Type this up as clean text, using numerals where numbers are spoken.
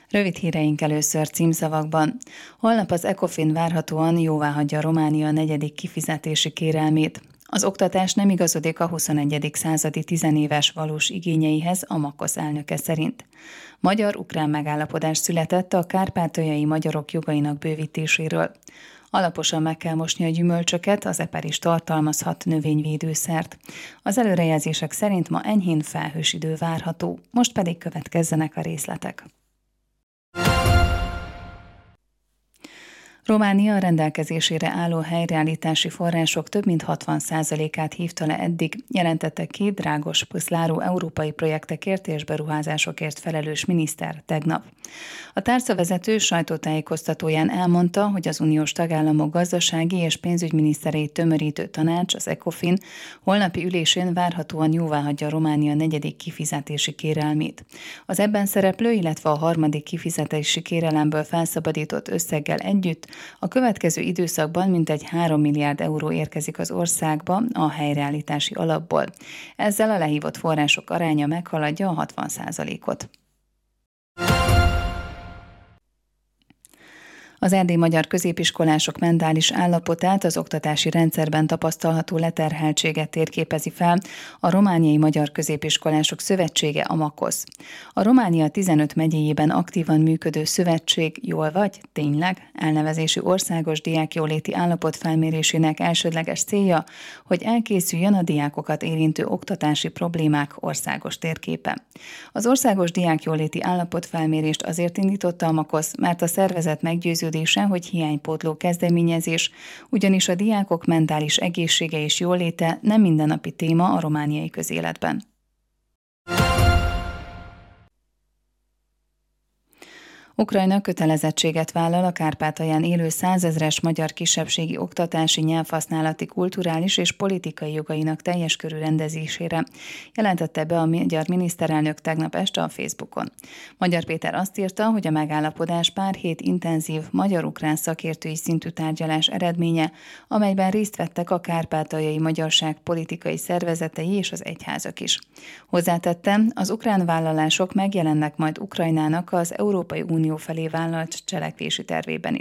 Rövid híreink először címszavakban. Holnap az ECOFIN várhatóan jóváhagyja Románia negyedik kifizetési kérelmét. Az oktatás nem igazodik a 21. századi tizenéves valós igényeihez a MAKOSZ elnöke szerint. Magyar-ukrán megállapodás született a kárpátaljai magyarok jogainak bővítéséről. Alaposan meg kell mosni a gyümölcsöket, az eper is tartalmazhat növényvédőszert. Az előrejelzések szerint ma enyhén felhős idő várható, most pedig következzenek a részletek. Románia rendelkezésére álló helyreállítási források több mint 60%-át hívta le eddig, jelentette ki Dragos Păslaru európai projektekért és beruházásokért felelős miniszter tegnap. A tárcavezető sajtótájékoztatóján elmondta, hogy az uniós tagállamok gazdasági és pénzügyminiszterei tömörítő tanács, az ECOFIN holnapi ülésén várhatóan jóváhagyja Románia negyedik kifizetési kérelmét. Az ebben szereplő, illetve a harmadik kifizetési kérelemből felszabadított összeggel együtt a következő időszakban mintegy 3 milliárd euró érkezik az országba a helyreállítási alapból. Ezzel a lehívott források aránya meghaladja a 60%-ot. Az erdélyi magyar középiskolások mentális állapotát, az oktatási rendszerben tapasztalható leterheltséget térképezi fel a Romániai Magyar Középiskolások Szövetsége, a MAKOSZ. A Románia 15 megyéjében aktívan működő szövetség Jól vagy? Tényleg? Elnevezésű országos diákjóléti állapot felmérésének elsődleges célja, hogy elkészüljön a diákokat érintő oktatási problémák országos térképe. Az országos diákjóléti állapotfelmérést azért indította a MAKOSZ, mert a szervezet meggyőződése, hogy hiánypótló kezdeményezés, ugyanis a diákok mentális egészsége és jóléte nem mindennapi téma a romániai közéletben. Ukrajna kötelezettséget vállal a Kárpátalján élő 100 000-es magyar kisebbségi oktatási, nyelvhasználati, kulturális és politikai jogainak teljes körű rendezésére, jelentette be a magyar miniszterelnök tegnap este a Facebookon. Magyar Péter azt írta, hogy a megállapodás pár hét intenzív magyar-ukrán szakértői szintű tárgyalás eredménye, amelyben részt vettek a kárpátaljai magyarság politikai szervezetei és az egyházak is. Hozzátette, az ukrán vállalások megjelennek majd Ukrajnának az Európai Unió felé vállalt cselekvési tervében is.